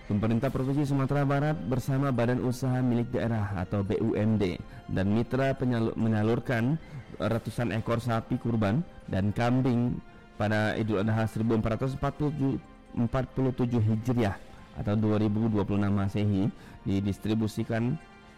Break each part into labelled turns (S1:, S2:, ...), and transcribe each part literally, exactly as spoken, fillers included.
S1: Pemerintah Provinsi Sumatera Barat bersama Badan Usaha Milik Daerah atau B U M D dan mitra penyalur, menyalurkan ratusan ekor sapi kurban dan kambing pada Idul Adha seribu empat ratus empat puluh tujuh Hijriah atau dua ribu dua puluh enam Masehi. Didistribusikan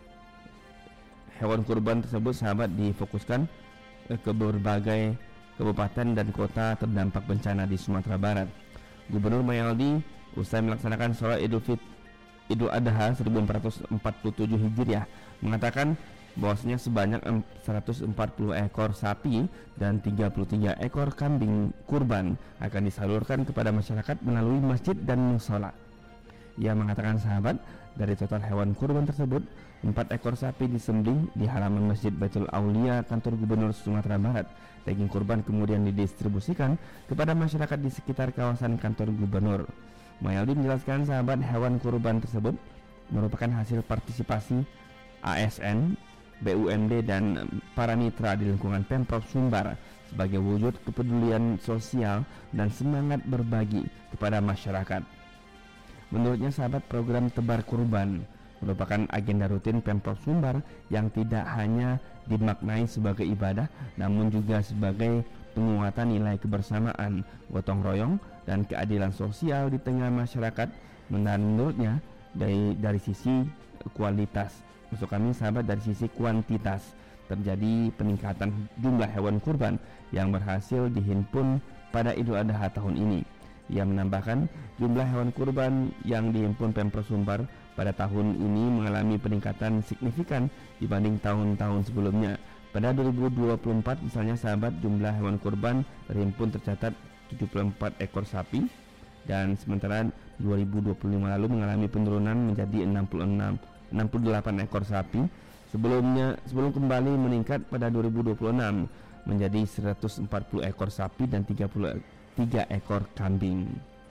S1: hewan kurban tersebut, sahabat, difokuskan ke berbagai kabupaten dan kota terdampak bencana di Sumatera Barat. Gubernur Mayaldi usai melaksanakan sholat Idul Fit Idul Adha seribu empat ratus empat puluh tujuh Hijriah mengatakan bahwasanya sebanyak seratus empat puluh ekor sapi dan tiga puluh tiga ekor kambing kurban akan disalurkan kepada masyarakat melalui masjid dan mushola. Ia mengatakan, sahabat, dari total hewan kurban tersebut, empat ekor sapi disembelih di halaman Masjid Baitul Aulia kantor Gubernur Sumatera Barat. Daging kurban kemudian didistribusikan kepada masyarakat di sekitar kawasan kantor Gubernur. Mayaldi menjelaskan, sahabat, hewan kurban tersebut merupakan hasil partisipasi A S N, B U M D dan para mitra di lingkungan Pemprov Sumbar sebagai wujud kepedulian sosial dan semangat berbagi kepada masyarakat. Menurutnya, sahabat, program tebar kurban merupakan agenda rutin Pemprov Sumbar yang tidak hanya dimaknai sebagai ibadah namun juga sebagai penguatan nilai kebersamaan, gotong royong, dan keadilan sosial di tengah masyarakat. Dan menurutnya dari dari sisi kualitas, maksud kami, sahabat, dari sisi kuantitas terjadi peningkatan jumlah hewan kurban yang berhasil dihimpun pada Idul Adha tahun ini. Ia menambahkan, jumlah hewan kurban yang dihimpun Pemprov Sumbar pada tahun ini mengalami peningkatan signifikan dibanding tahun-tahun sebelumnya. Pada dua ribu dua puluh empat misalnya, sahabat, jumlah hewan kurban terhimpun tercatat tujuh puluh empat ekor sapi, dan sementara dua ribu dua puluh lima lalu mengalami penurunan menjadi enam puluh enam, enam puluh delapan ekor sapi. Sebelumnya sebelum kembali meningkat pada dua ribu dua puluh enam menjadi seratus empat puluh ekor sapi dan tiga puluh tiga ekor kambing.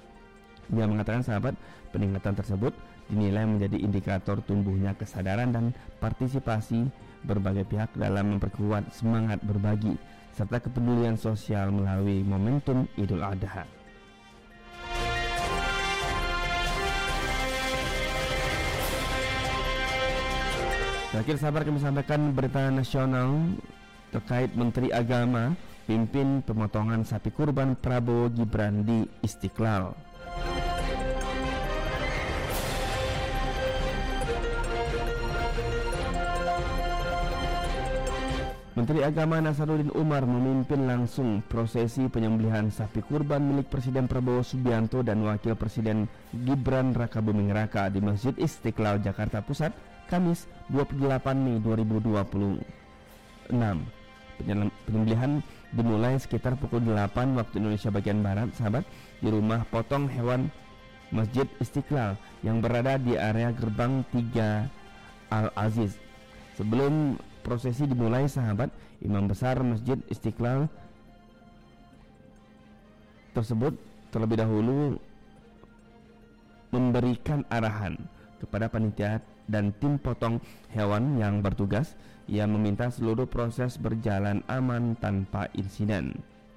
S1: Dia mengatakan, sahabat, peningkatan tersebut dinilai menjadi indikator tumbuhnya kesadaran dan partisipasi berbagai pihak dalam memperkuat semangat berbagi serta kepedulian sosial melalui momentum Idul Adha. Terakhir, sahabat, kami sampaikan berita nasional terkait Menteri Agama pimpin pemotongan sapi kurban Prabowo Gibran di Istiqlal. Menteri Agama Nasaruddin Umar memimpin langsung prosesi penyembelihan sapi kurban milik Presiden Prabowo Subianto dan Wakil Presiden Gibran Rakabuming Raka di Masjid Istiqlal, Jakarta Pusat, Kamis dua puluh delapan Mei dua ribu dua puluh enam. Penyembelihan dimulai sekitar pukul delapan waktu Indonesia bagian Barat, sahabat, di rumah potong hewan Masjid Istiqlal yang berada di area gerbang tiga Al-Aziz. Sebelum prosesi dimulai, sahabat, Imam Besar Masjid Istiqlal tersebut terlebih dahulu memberikan arahan kepada panitia dan tim potong hewan yang bertugas. Ia meminta seluruh proses berjalan aman tanpa insiden.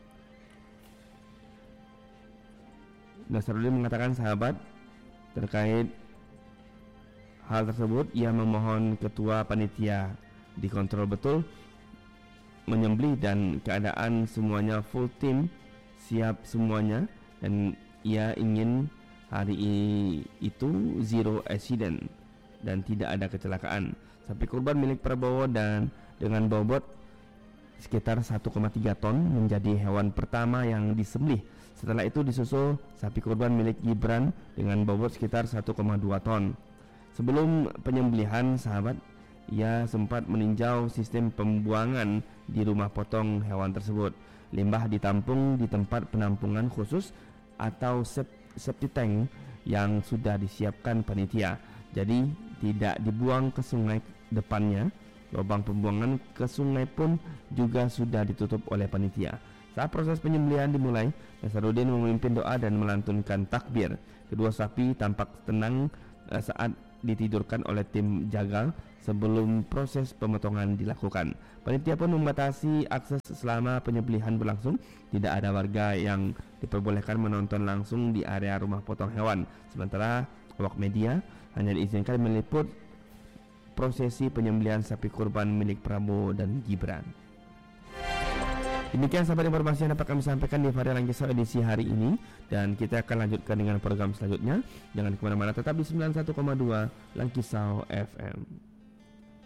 S1: Nasaruddin mengatakan, sahabat, terkait hal tersebut ia memohon ketua panitia dikontrol betul menyembelih dan keadaan semuanya full tim siap semuanya, dan ia ingin hari itu zero accident dan tidak ada kecelakaan. Sapi kurban milik Prabowo dan dengan bobot sekitar satu koma tiga ton menjadi hewan pertama yang disembelih. Setelah itu disusul sapi kurban milik Gibran dengan bobot sekitar satu koma dua ton. Sebelum penyembelihan, sahabat, ia sempat meninjau sistem pembuangan di rumah potong hewan tersebut. Limbah ditampung di tempat penampungan khusus atau septic tank yang sudah disiapkan panitia. Jadi tidak dibuang ke sungai depannya. Lubang pembuangan ke sungai pun juga sudah ditutup oleh panitia. Saat proses penyembelihan dimulai, Nasaruddin memimpin doa dan melantunkan takbir. Kedua sapi tampak tenang saat ditidurkan oleh tim jagal sebelum proses pemotongan dilakukan. Panitia pun membatasi akses selama penyembelihan berlangsung. Tidak ada warga yang diperbolehkan menonton langsung di area rumah potong hewan. Sementara Awak media hanya diizinkan meliput prosesi penyembelihan sapi kurban milik Prabowo dan Gibran. Demikian sahabat informasi yang dapat kami sampaikan di varian Langkisau edisi hari ini, dan kita akan lanjutkan dengan program selanjutnya. Jangan kemana-mana, tetap di sembilan puluh satu koma dua Langkisau F M.